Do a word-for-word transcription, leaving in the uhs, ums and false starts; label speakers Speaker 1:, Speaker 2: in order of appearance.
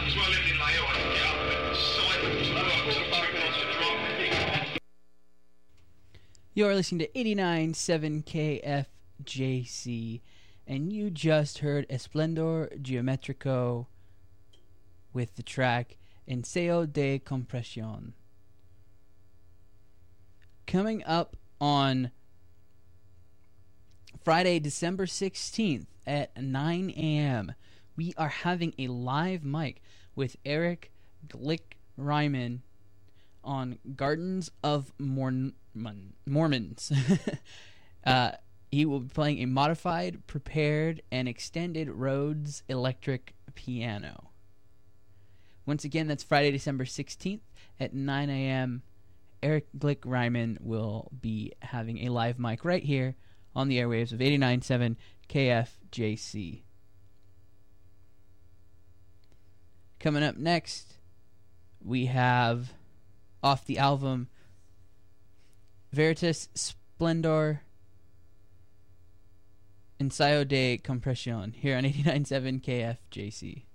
Speaker 1: You're listening to eighty-nine point seven K F J C, and you just heard Esplendor Geometrico with the track Ensayo de Compresión. Coming up on Friday, December sixteenth at nine a.m., we are having a live mic with Eric Glick-Ryman on Gardens of Mormon, Mormons. uh, he will be playing a modified, prepared, and extended Rhodes electric piano. Once again, that's Friday, December sixteenth at nine a.m. Eric Glick-Ryman will be having a live mic right here on the airwaves of eighty-nine point seven K F J C. Coming up next, we have off the album Veritas Splendor Ensayo de Compresión here on eighty-nine point seven K F J C.